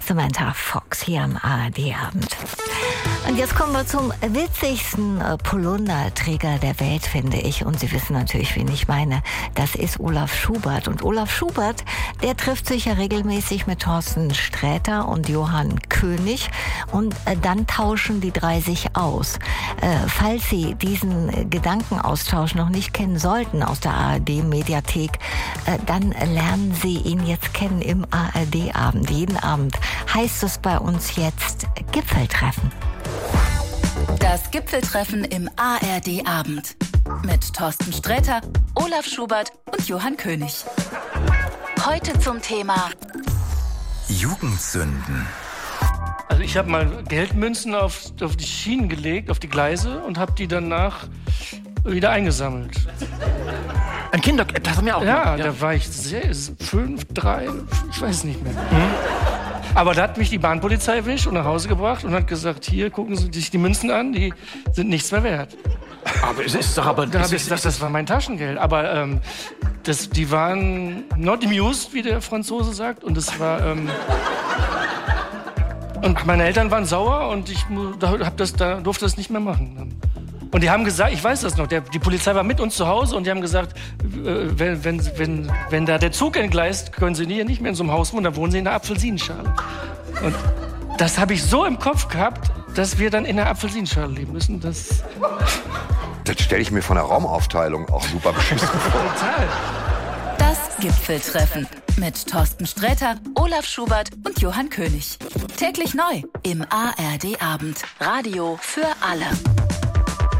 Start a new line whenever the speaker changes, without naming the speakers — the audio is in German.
Samantha Fox hier am ARD-Abend. Und jetzt kommen wir zum witzigsten Polunderträger der Welt, finde ich. Und Sie wissen natürlich, wen ich meine. Das ist Olaf Schubert. Und Olaf Schubert, der trifft sich ja regelmäßig mit Thorsten Sträter und Johann König. Und dann tauschen die drei sich aus. Falls Sie diesen Gedankenaustausch noch nicht kennen sollten aus der ARD-Mediathek, dann lernen Sie ihn jetzt kennen im ARD-Abend. Jeden Abend heißt es bei uns jetzt Gipfeltreffen.
Das Gipfeltreffen im ARD-Abend mit Thorsten Sträter, Olaf Schubert und Johann König. Heute zum Thema
Jugendsünden.
Also ich habe mal Geldmünzen auf die Schienen gelegt, auf die Gleise und habe die danach wieder eingesammelt.
Ein Kinder, das haben wir auch gemacht.
Da war ich 5, 3, ich weiß es nicht mehr. Aber da hat mich die Bahnpolizei erwischt und nach Hause gebracht und hat gesagt, hier, gucken Sie sich die Münzen an, die sind nichts mehr wert.
Aber es ist doch aber...
Da habe ich gesagt, das war mein Taschengeld. Aber die waren not amused, wie der Franzose sagt. Und es war... und meine Eltern waren sauer und ich durfte das nicht mehr machen. Und die haben gesagt, ich weiß das noch, die Polizei war mit uns zu Hause und die haben gesagt, wenn da der Zug entgleist, können Sie hier nicht mehr in so einem Haus wohnen, dann wohnen Sie in einer Apfelsinenschale. Und das habe ich so im Kopf gehabt, dass wir dann in einer Apfelsinenschale leben müssen. Das
stelle ich mir von der Raumaufteilung auch super beschissen vor.
Total.
Das Gipfeltreffen mit Thorsten Sträter, Olaf Schubert und Johann König. Täglich neu im ARD-Abend. Radio für alle.